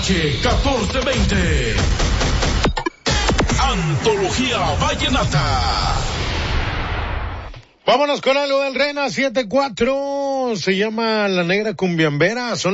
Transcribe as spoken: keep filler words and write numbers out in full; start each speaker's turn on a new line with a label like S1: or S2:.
S1: H catorce veinte. Antología Vallenata.
S2: Vámonos con algo del Rena siete cuatro. Se llama La Negra Cumbiambera. Son